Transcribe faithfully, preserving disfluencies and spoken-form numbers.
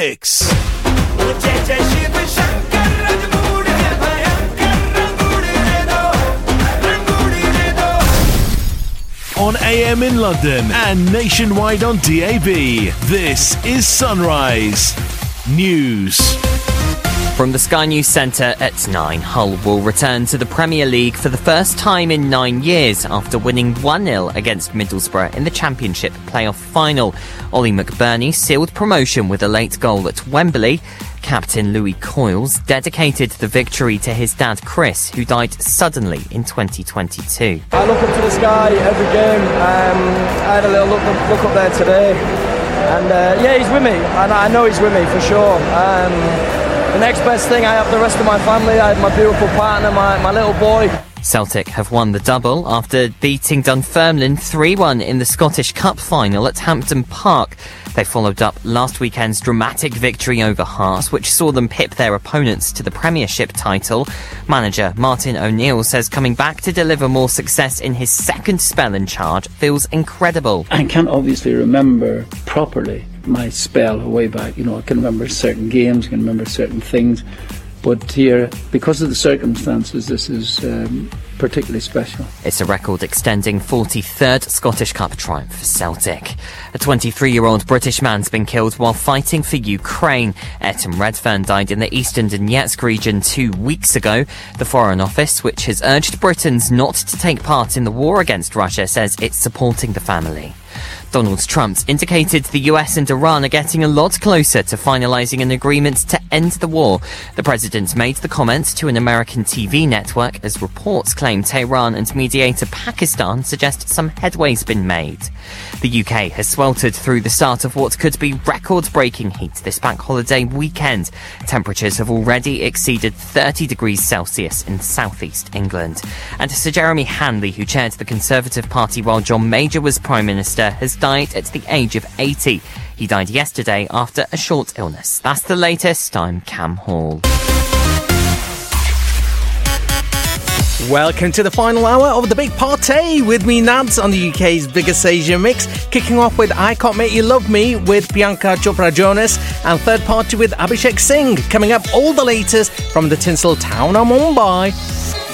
mix. On A M in London and nationwide on D A B, this is Sunrise News. From the Sky News Centre at nine, Hull will return to the Premier League for the first time in nine years after winning one nil against Middlesbrough in the Championship playoff final. Ollie McBurney sealed promotion with a late goal at Wembley. Captain Louis Coyles dedicated the victory to his dad Chris, who died suddenly in twenty twenty-two. I look up to the sky every game. Um, I had a little look up, look up there today, and uh, yeah, he's with me, and I know he's with me for sure. Um, the next best thing, I have the rest of my family. I have my beautiful partner, my, my little boy. Celtic have won the double after beating Dunfermline three one in the Scottish Cup final at Hampden Park. They followed up last weekend's dramatic victory over Hearts, which saw them pip their opponents to the Premiership title. Manager Martin O'Neill says coming back to deliver more success in his second spell in charge feels incredible. I can't obviously remember properly my spell way back. You know, I can remember certain games, I can remember certain things. But here, because of the circumstances, this is um, particularly special. It's a record-extending forty-third Scottish Cup triumph for Celtic. A twenty-three-year-old British man's been killed while fighting for Ukraine. Ayrton Redfern died in the eastern Donetsk region two weeks ago. The Foreign Office, which has urged Britons not to take part in the war against Russia, says it's supporting the family. Donald Trump's indicated the U S and Iran are getting a lot closer to finalising an agreement to end the war. The president made the comment to an American T V network as reports claim Tehran and mediator Pakistan suggest some headway's been made. The U K has sweltered through the start of what could be record-breaking heat this bank holiday weekend. Temperatures have already exceeded thirty degrees Celsius in southeast England. And Sir Jeremy Hanley, who chaired the Conservative Party while John Major was Prime Minister, has died at the age of eighty. He died yesterday after a short illness. That's the latest. I'm Cam Hall. Welcome to the final hour of The Big Party with me, Nads, on the U K's biggest Asia mix. Kicking off with I Can't Make You Love Me with Priyanka Chopra Jonas and Third Party with Abhishek Singh. Coming up, all the latest from the Tinsel town of Mumbai.